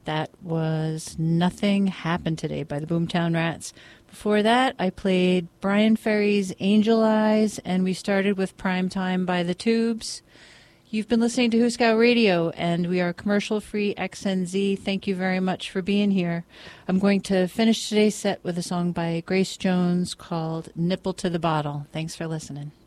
That was Nothing Happened Today by the Boomtown Rats. Before that, I played Brian Ferry's Angel Eyes, and we started with Primetime by the Tubes. You've been listening to Huskow Radio, and we are commercial-free XNZ. Thank you very much for being here. I'm going to finish today's set with a song by Grace Jones called Nipple to the Bottle. Thanks for listening.